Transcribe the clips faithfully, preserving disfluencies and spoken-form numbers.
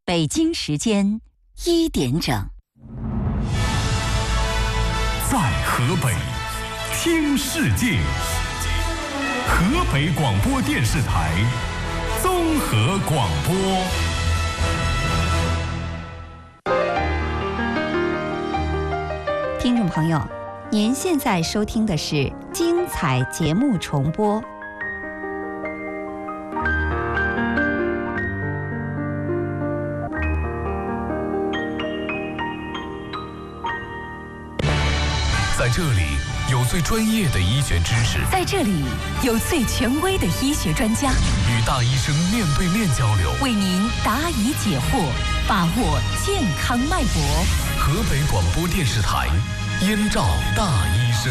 北京时间一点整。 在河北听世界，河北广播电视台综合广播。 听众朋友，您现在收听的是精彩节目重播。 在这里有最专业的医学知识， 在这里有最权威的医学专家， 与大医生面对面交流， 为您答疑解惑，把握健康脉搏。 河北广播电视台燕赵大医生。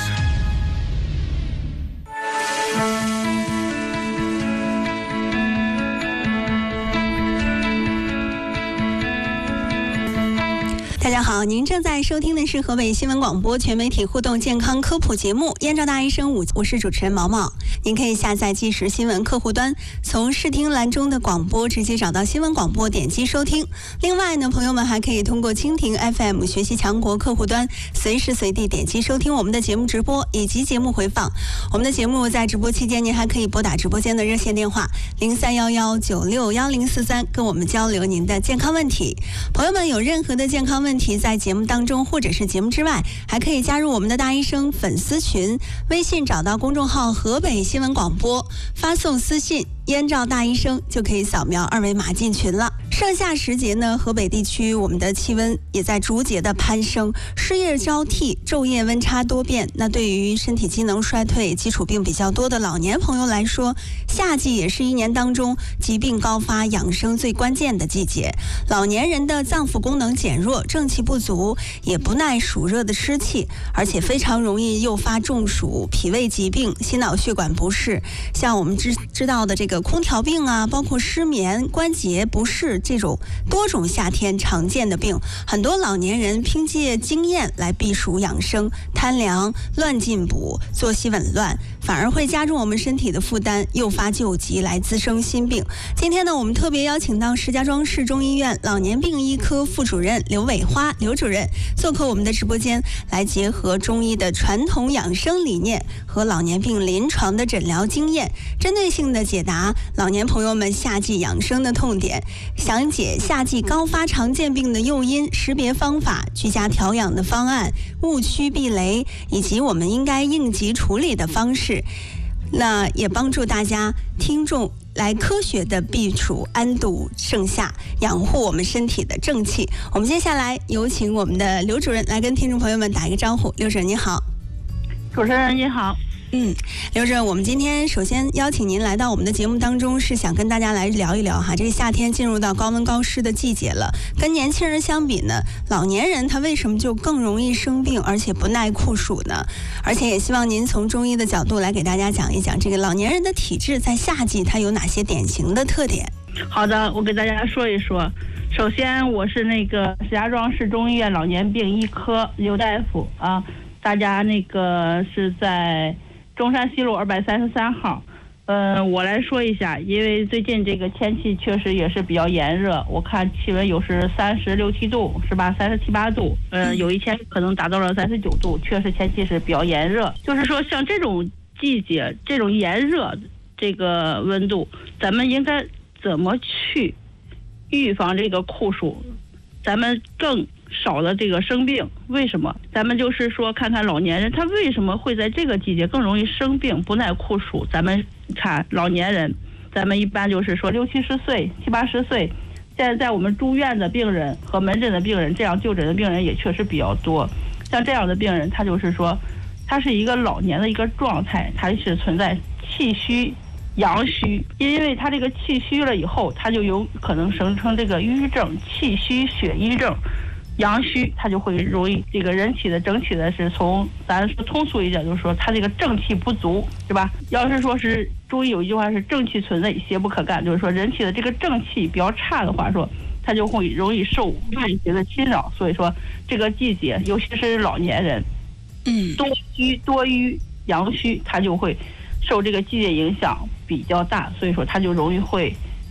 大家好，您正在收听的是河北新闻广播全媒体互动健康科普节目《燕赵大医生五》，我是主持人毛毛。您可以下载即时新闻客户端，从视听栏中的广播直接找到新闻广播，点击收听。另外呢，朋友们还可以通过蜻蜓 F M 学习强国客户端，随时随地点击收听我们的节目直播以及节目回放。我们的节目在直播期间，您还可以拨打直播间的热线电话零三幺幺九六幺零四三，跟我们交流您的健康问题。朋友们有任何的健康问题，问题在节目当中或者是节目之外，还可以加入我们的大医生粉丝群，微信找到公众号河北新闻广播，发送私信燕赵大医生就可以扫描二维码进群了。盛夏时节呢，河北地区我们的气温也在逐节的攀升，湿热交替，昼夜温差多变。那对于身体机能衰退、基础病比较多的老年朋友来说，夏季也是一年当中疾病高发、养生最关键的季节。老年人的脏腑功能减弱，正气不足，也不耐暑热的湿气，而且非常容易诱发中暑、脾胃疾病、心脑血管不适。像我们知知道的这个空调病啊，包括失眠、关节不适这种多种夏天常见的病，很多老年人凭借经验来避暑养生，贪凉、乱进补、作息紊乱，反而会加重我们身体的负担，诱发旧疾，来滋生新病。今天呢，我们特别邀请到石家庄市中医院老年病医科副主任刘伟花刘主任做客我们的直播间，来结合中医的传统养生理念和老年病临床的诊疗经验，针对性的解答老年朋友们夏季养生的痛点，详解夏季高发常见病的诱因、识别方法、居家调养的方案、误区避雷，以及我们应该应急处理的方式。那也帮助大家听众来科学的避暑安度盛夏，养护我们身体的正气。我们接下来有请我们的刘主任来跟听众朋友们打一个招呼。刘主任你好。 主持人你好。 嗯，刘主任，我们今天首先邀请您来到我们的节目当中，是想跟大家来聊一聊哈，这个夏天进入到高温高湿的季节了，跟年轻人相比呢，老年人他为什么就更容易生病，而且不耐酷暑呢？而且也希望您从中医的角度来给大家讲一讲，这个老年人的体质在夏季它有哪些典型的特点。 好的，我给大家说一说。首先，我是那个石家庄市中医院老年病医科刘大夫啊，大家那个是在中山西路二百三十三号。呃，我来说一下，因为最近这个天气确实也是比较炎热，我看气温有时三十六七度，是吧？三十七八度，呃，有一天可能达到了三十九度，确实天气是比较炎热。就是说，像这种季节，这种炎热这个温度，咱们应该怎么去预防这个酷暑？咱们更少了这个生病，为什么？咱们就是说看看老年人他为什么会在这个季节更容易生病，不耐酷暑。咱们看老年人，咱们一般就是说六七十岁、七八十岁，现在在我们住院的病人和门诊的病人，这样就诊的病人也确实比较多。像这样的病人，他就是说，他是一个老年的一个状态，他是存在气虚、阳虚，因为他这个气虚了以后，他就有可能生成这个瘀症、气虚血瘀症。阳虚它就会容易这个人体的整体的是从咱说通俗一点，就是说它这个正气不足，是吧？要是说是中医有一句话是正气存内，邪不可干，就是说人体的这个正气比较差的话说，它就会容易受外邪的侵扰。所以说这个季节，尤其是老年人，嗯，多虚多瘀阳虚，它就会受这个季节影响比较大，所以说它就容易会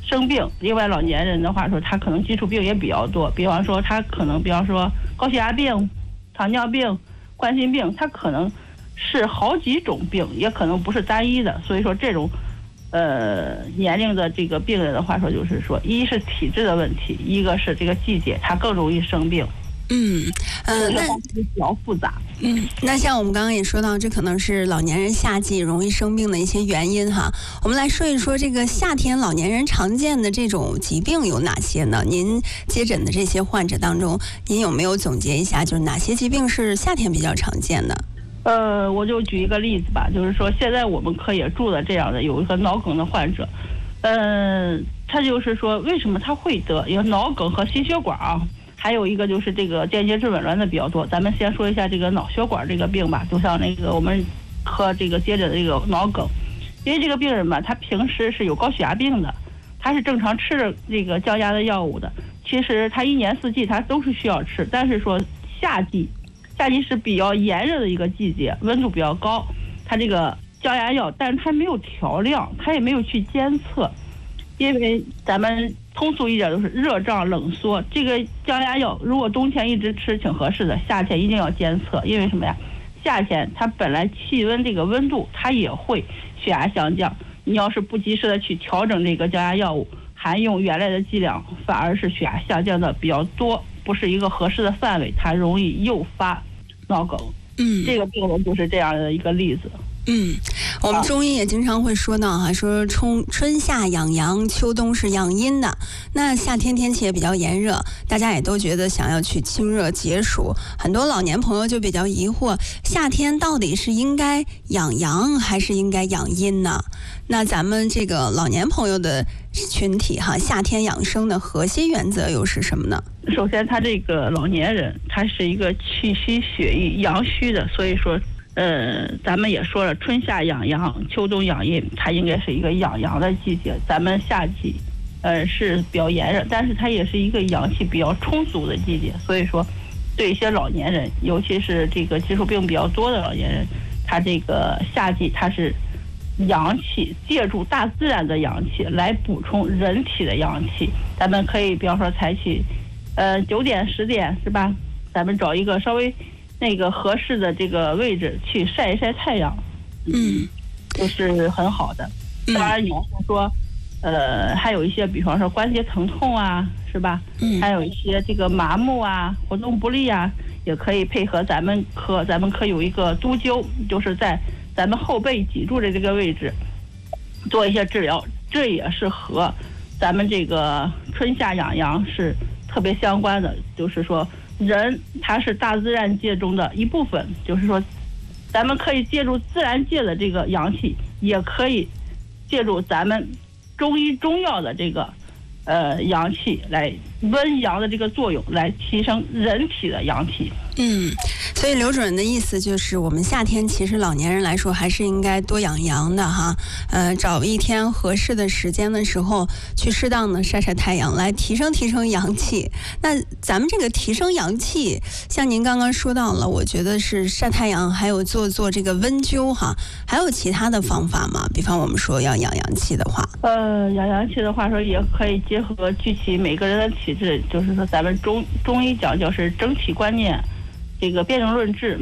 生病。另外老年人的话说，他可能基础病也比较多，比方说他可能比方说高血压病、糖尿病、冠心病，他可能是好几种病，也可能不是单一的。所以说这种呃年龄的这个病人的话说，就是说一是体质的问题，一个是这个季节他更容易生病。 嗯，呃，那比较复杂。 嗯，那像我们刚刚也说到，这可能是老年人夏季容易生病的一些原因哈。我们来说一说这个夏天老年人常见的这种疾病有哪些呢？您接诊的这些患者当中，您有没有总结一下，就是哪些疾病是夏天比较常见的？ 呃，我就举一个例子吧，就是说现在我们科也住了这样的有一个脑梗的患者，呃，他就是说为什么他会得？有脑梗和心血管啊。还有一个就是这个间歇质紊乱的比较多。咱们先说一下这个脑血管这个病吧，就像那个我们科这个接着的这个脑梗，因为这个病人吧，他平时是有高血压病的，他是正常吃着这个降压的药物的。其实他一年四季他都是需要吃，但是说夏季，夏季是比较炎热的一个季节，温度比较高，他这个降压药，但是他没有调量，他也没有去监测，因为咱们通俗一点就是热胀冷缩，这个降压药如果冬天一直吃挺合适的，夏天一定要监测。因为什么呀？夏天它本来气温这个温度它也会血压下降，你要是不及时的去调整这个降压药物，含用原来的剂量，反而是血压下降的比较多，不是一个合适的范围，它容易诱发脑梗。 嗯， 这个病人就是这样的一个例子。 嗯，我们中医也经常会说到哈，说春春夏养阳，秋冬是养阴的。那夏天天气也比较炎热，大家也都觉得想要去清热解暑，很多老年朋友就比较疑惑，夏天到底是应该养阳还是应该养阴呢？那咱们这个老年朋友的群体哈，夏天养生的核心原则又是什么呢？ 首先，他这个老年人，他是一个气虚血瘀阳虚的，所以说。呃，咱们也说了，春夏养阳，秋冬养阴，它应该是一个养阳的季节。咱们夏季，呃，是比较炎热，但是它也是一个阳气比较充足的季节。所以说，对一些老年人，尤其是这个基础病比较多的老年人，他这个夏季它是阳气，借助大自然的阳气来补充人体的阳气。咱们可以比方说采取，呃，九点十点是吧？咱们找一个稍微。那个合适的这个位置去晒一晒太阳， 嗯， 就是很好的。当然你要是说，呃，还有一些，比方说关节疼痛啊，是吧？ 嗯， 还有一些这个麻木啊、活动不利啊，也可以配合咱们科，咱们科有一个督灸，就是在咱们后背脊柱的这个位置做一些治疗，这也是和咱们这个春夏养阳是特别相关的，就是说。人他是大自然界中的一部分，就是说咱们可以借助自然界的这个阳气，也可以借助咱们中医中药的这个呃阳气来温阳的这个作用，来提升人体的阳气。 嗯，所以刘主任的意思就是，我们夏天其实老年人来说还是应该多养阳的哈，呃，找一天合适的时间的时候，去适当的晒晒太阳，来提升提升阳气。那咱们这个提升阳气，像您刚刚说到了，我觉得是晒太阳，还有做做这个温灸哈，还有其他的方法吗？比方我们说要养阳气的话， 呃，养阳气的话说也可以结合具体每个人的体质，就是说咱们中中医讲究是整体观念。这个辩证论治。